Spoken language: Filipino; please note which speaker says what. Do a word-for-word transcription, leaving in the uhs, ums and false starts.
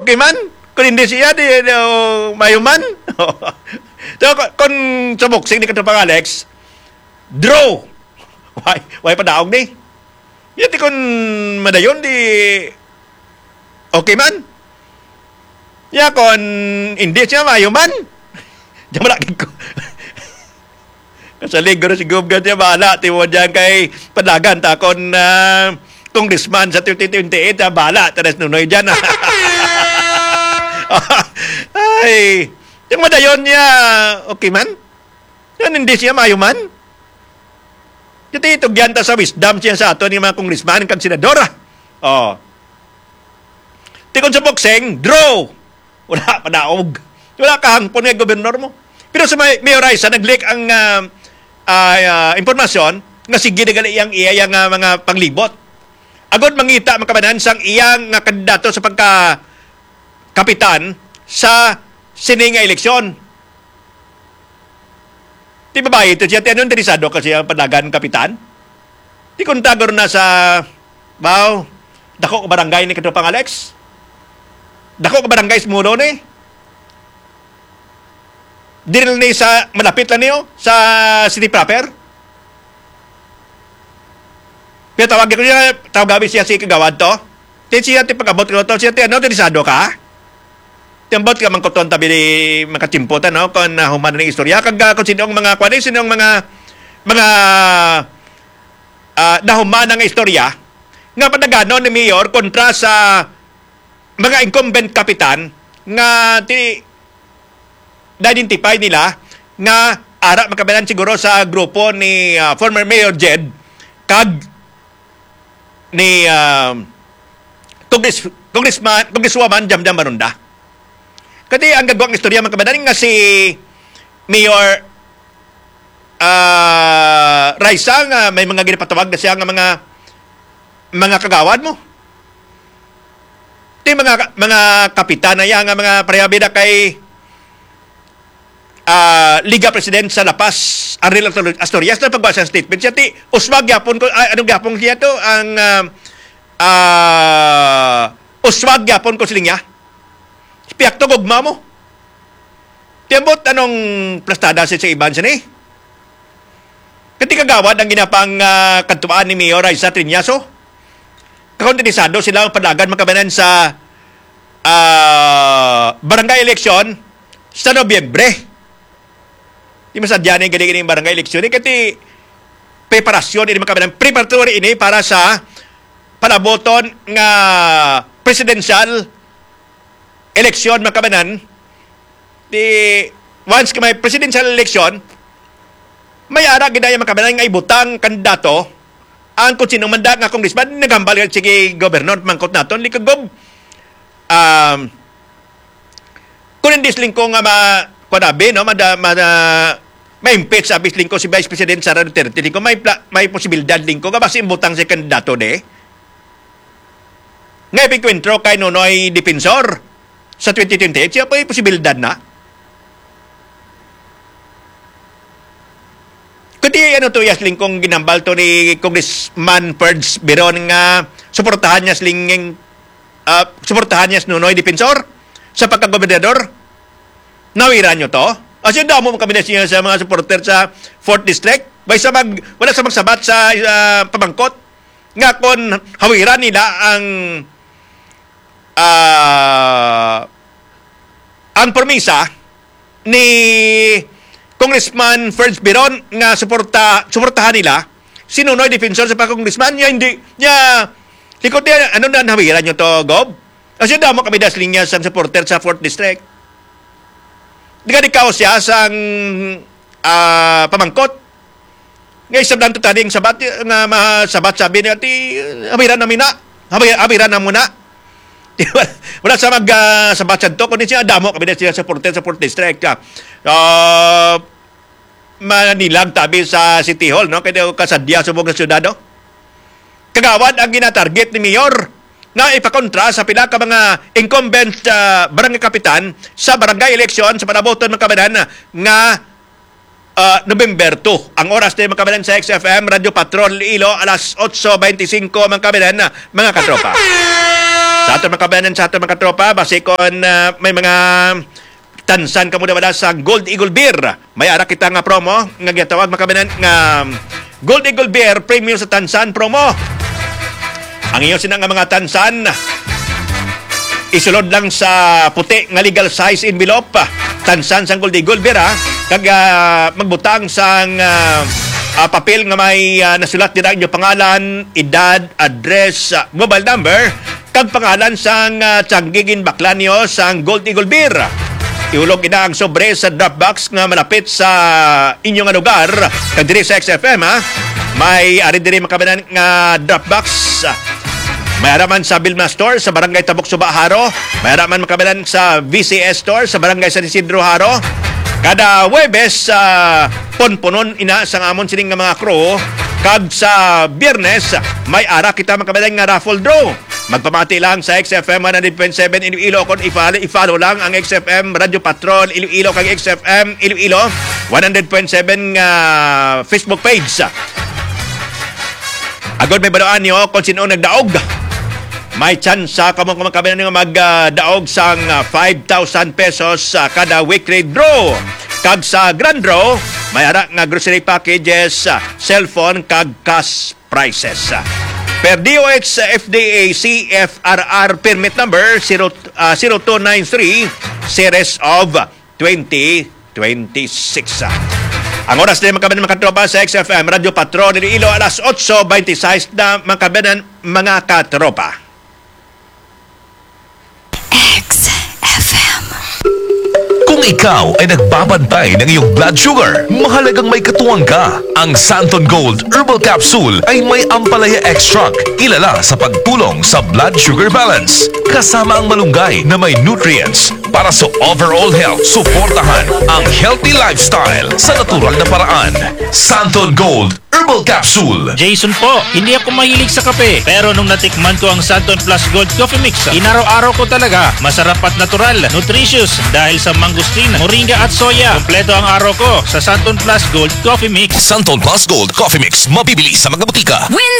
Speaker 1: okay man. Kung hindi siya, di, di uh, mayuman. So, kung sa boxing, di ka ito pang Alex, draw. Why, why pa daog ni? Yan, di kung madayon, di okay man. Ya, kung hindi siya mayuman. Diyan malaki ko. Kasalig ko si Gubgan siya, bahala. Tiwo dyan kay Padagan. Takon na uh, congressman sa twenty twenty-eight, ah, bahala. Tanas nunoy dyan. Ay, yung madayon niya, okay man? Yan, hindi siya mayuman. Ito itugyan ta sa wisdom siya sa ato ni mga congressman, kang senadora. Oh. Tikon sa boxing, draw. Wala pa daog. Wala ka hangpon ng gobernador mo. Pero sa may Mayorisa, nag-leak ang uh, uh, uh, impormasyon nga sige nagali iyang iyang uh, mga panglibot. Agod mangita makabanan sang iyang uh, kandidato sa pagka kapitan sa sininga eleksyon. Di ba ba ito siya? Tiyan yung interesado kasi ang Padagan kapitan? Di kontagor na sa bao, dako ka barangay ni Kadto pang Alex? Dako ka barangay smulo ni? Diril ni sa malapit lang niyo sa city proper? Pero tawag ko siya, tawag siya si Kagawad to. Tiyan siya, ti pag-abot ko to, siya, tiyan, no, interesado ka? Tiambot ka man kuton tabi ni makachimpotan, no, kung uh, human ng istorya. Kag uh, kung sinong mga, kung sinong mga, mga, uh, nahuman ng istorya, nga Padagano ni Mayor kontra sa mga incumbent kapitan nga ti na-identify nila nga ara makabalan siguro sa grupo ni uh, former Mayor Jed kag ni uh, Congress, Congressman, Congresswoman Jamjam Marunda. Kasi ang gagawang istorya makabalan nga si Mayor uh, Raisa nga may mga ginapatawag na siya nga mga mga kagawad mo. Ito mga, mga kapitan na yan nga mga parehabida kay Uh, Liga President sa Lapas, Ariel Asturias na pagbasa ng statement siya. Ti, uswag yapon ko, ay, anong yapon siya to? Ang uh, uh, uswag yapon ko siling niya. Piyak to gugma mo. Tiambot anong plastada siya sa iban siya ni? Kati kagawad ang ginapang uh, kantuan ni Mayor Raisa Trinyaso. Kakontinisado sila ang Padagan makabanan sa uh, barangay election sa Nobyembre. Di masadya na yung galing barangay eleksyon. Eh, kasi preparasyon, ini makabalang preparatory ini para sa palaboton nga presidential eleksyon makabanan. Di, once ka may presidential election, may ara ginaya makabanan nga ibutang kandidato ang kung sino manda nga congressman, nagambal sige gobernador, mangkot naton, likagob. Um, kung hindi lingko nga ma Kuanabi, no, mada, mada, may impeach sa lingko si Vice President Sara Duterte. Lingko, may, may posibilidad lingko, kabasi imbutang si kandidato de. Ngayon, pikwentro kay Nonoy Defensor sa twenty twenty-eight, siya po yung posibilidad na. Kuti, ano to, yas lingkong ginambal to ni Congressman Ferds Biron nga suportahan niya slinging, uh, suportahan niya Nonoy Defensor sa pagkagobernador. Nawira nyo to? As yun daw mo kami na siya sa mga supporter sa fourth District. Bay sa mag, wala sa magsabat sa uh, pamangkot. Nga kon hawira nila ang uh, ang permisa ni Congressman Ferds Biron nga suporta, suportahan nila si Nonoy Defensor sa pag-congressman. Niya hindi, niya likot niya, ano na hawira nyo to, Gob? As yun daw mo kami na niya sa supporter sa fourth District. Di ka ikaw siya sa uh, pamangkot. Ngayon, sabdan to tadi yung sabat, nga masabat sabi niya, ti, habiran namin na. Habiran na muna. Wala sa mag-sabat uh, siya to, kundi siya, damo kami na siya sa Portel, sa Port District. Uh, Manilag tabi sa City Hall, no? Kaya kasadya sa mga syudad, no? Kagawad ang ginatarget ni Mayor nga ipakontra sa pila ka mga incumbent uh, barangay kapitan sa barangay election sa panaboton ng kabanan nga uh, November two. Ang oras na mga kabanan sa X F M, Radio Patrol, Ilo, alas eight twenty-five mga kabanan, mga katropa. Sa ato mga kabayanan, sa ato mga tropa, base kon uh, may mga tansan kamo na sa Gold Eagle Beer. May ara kita nga promo nga gitawag mga kabayanan nga Gold Eagle Beer Premium sa tansan promo. Ang iyo sinang nga mga tansan isulod lang sa puti nga legal size envelope. Tansan sang Gold Eagle Beer ha. Kag uh, magbutang sang uh, uh, papel nga may uh, nasulat dira inyo pangalan, edad, address, uh, mobile number, kag pangalan sang uh, tsanggigin bakla niyo sang Gold Eagle Beer. Iulog ina ang sobre sa Dropbox nga malapit sa inyong lugar. Kag diri sa X F M ha. May ari diri makabanan nga Dropbox. May araman sa Bilma Store sa Barangay Tabok Suba, Haro. May araman makabanan sa V C S Store sa Barangay San Isidro, Haro. Kada Huwebes sa uh, ponponon ina sang amon sining nga mga crew. Kag sa Biyernes may ara kita makabanan nga raffle draw. Magpamati lang sa X F M one hundred point seven Iloilo kung i-follow, i-follow lang ang X F M Radio Patrol Iloilo kag X F M Iloilo one hundred point seven uh, Facebook page. Agad may badoan nyo kung sino nagdaog. May chance sa kamong kumakabinan nga magdaog uh, sang uh, five thousand pesos sa uh, kada weekly draw. Kag sa grand draw, may ara nga grocery packages, uh, cellphone kag cash prices. Per D O H F D A C F R R permit number zero two nine three series of twenty twenty-six. Ang oras din makabanan mga katropa sa X F M Radio Patrol Iloilo alas eight twenty-six na makabanan mga katropa.
Speaker 2: X F M.
Speaker 3: Kung ikaw ay nagbabantay ng iyong blood sugar, mahalagang may katuwang ka. Ang Santon Gold Herbal Capsule ay may Ampalaya Extract, kilala sa pagtulong sa blood sugar balance. Kasama ang malunggay na may nutrients para sa overall health. Suportahan ang healthy lifestyle sa natural na paraan. Santon Gold Herbal Capsule.
Speaker 4: Jason po, hindi ako mahilig sa kape. Pero nung natikman ko ang Santon Plus Gold Coffee Mix, inaraw-araw ko talaga. Masarap at natural, nutritious dahil sa mangustin, moringa at soya. Kompleto ang araw ko sa Santon Plus Gold Coffee Mix.
Speaker 3: Santon Plus Gold Coffee Mix, mabibili sa mga butika.
Speaker 2: Win